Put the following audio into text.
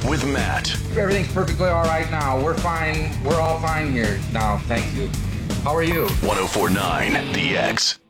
with Matt. Everything's perfectly all right now. We're fine. We're all fine here now. Thank you. How are you? 1049 The X.